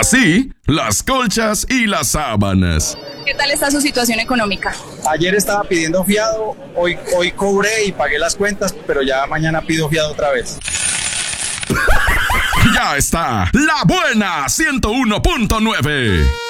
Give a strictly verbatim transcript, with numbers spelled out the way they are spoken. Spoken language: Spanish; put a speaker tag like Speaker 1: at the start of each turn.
Speaker 1: así las colchas y las sábanas.
Speaker 2: ¿Qué tal está su situación económica?
Speaker 3: Ayer estaba pidiendo fiado, hoy, hoy cobré y pagué las cuentas, pero ya mañana pido fiado otra vez.
Speaker 1: Ya está, La Buena ciento uno punto nueve.